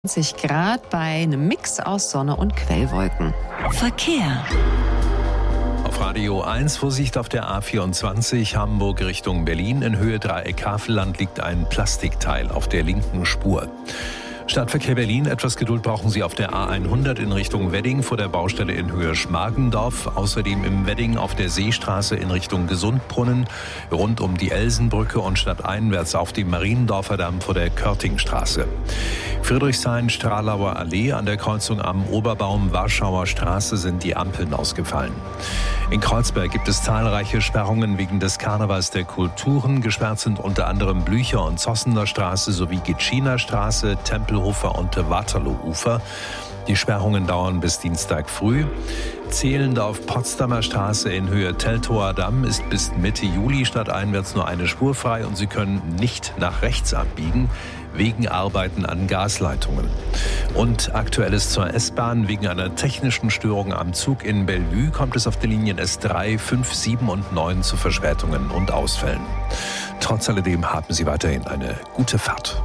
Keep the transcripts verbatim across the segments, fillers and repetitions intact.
zwanzig Grad bei einem Mix aus Sonne und Quellwolken. Verkehr. Auf Radio eins Vorsicht auf der A vierundzwanzig Hamburg Richtung Berlin. In Höhe Dreieck Havelland liegt ein Plastikteil auf der linken Spur. Stadtverkehr Berlin, etwas Geduld brauchen Sie auf der A hundert in Richtung Wedding vor der Baustelle in Höhe Schmargendorf. Außerdem im Wedding auf der Seestraße in Richtung Gesundbrunnen, rund um die Elsenbrücke und stadteinwärts auf dem Mariendorfer Damm vor der Körtingstraße. Friedrichshain-Stralauer Allee an der Kreuzung am Oberbaum-Warschauer Straße sind die Ampeln ausgefallen. In Kreuzberg gibt es zahlreiche Sperrungen wegen des Karnevals der Kulturen. Gesperrt sind unter anderem Blücher- und Zossener Straße sowie Gitschiner Straße, Tempelhofer und Waterloo-Ufer. Die Sperrungen dauern bis Dienstag früh. Zehlendorf-Potsdamer Straße in Höhe Teltower Damm ist bis Mitte Juli stadteinwärts nur eine Spur frei und Sie können nicht nach rechts abbiegen, wegen Arbeiten an Gasleitungen. Und Aktuelles zur S-Bahn. Wegen einer technischen Störung am Zug in Bellevue kommt es auf den Linien S drei, fünf, sieben und neun zu Verspätungen und Ausfällen. Trotz alledem haben Sie weiterhin eine gute Fahrt.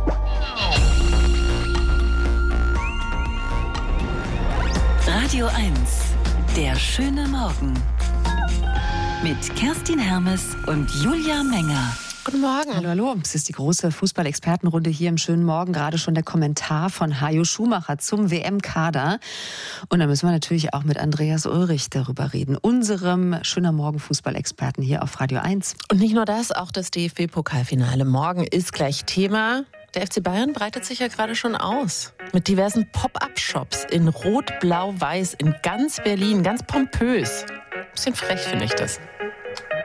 Radio eins, der schöne Morgen. Mit Kerstin Hermes und Julia Menger. Guten Morgen. Hallo, hallo. Es ist die große Fußball-Expertenrunde hier im schönen Morgen. Gerade schon der Kommentar von Hajo Schumacher zum W M-Kader. Und da müssen wir natürlich auch mit Andreas Ulrich darüber reden, unserem schöner Morgen-Fußball-Experten hier auf Radio eins. Und nicht nur das, auch das D F B-Pokalfinale morgen ist gleich Thema. Der F C Bayern breitet sich ja gerade schon aus. Mit diversen Pop-up-Shops in Rot, Blau, Weiß in ganz Berlin, ganz pompös. Ein bisschen frech finde ich das.